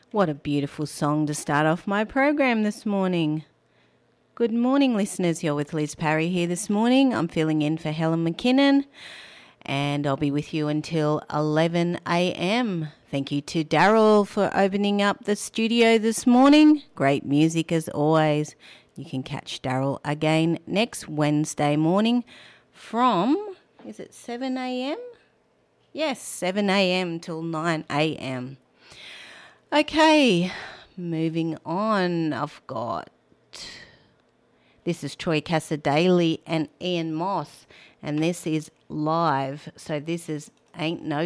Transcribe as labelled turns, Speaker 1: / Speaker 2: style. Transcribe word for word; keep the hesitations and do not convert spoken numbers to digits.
Speaker 1: What a beautiful song to start off my program this morning. Good morning, listeners. You're with Liz Parry here this morning. I'm filling in for Helen McKinnon, and I'll be with you until eleven a.m. Thank you to Daryl for opening up the studio this morning. Great music as always. You can catch Daryl again next Wednesday morning from, is it seven a.m.? Yes, seven a.m. till nine a.m. Okay, moving on. I've got, this is Troy Cassar-Daley and Ian Moss, and this is live. So this is Ain't No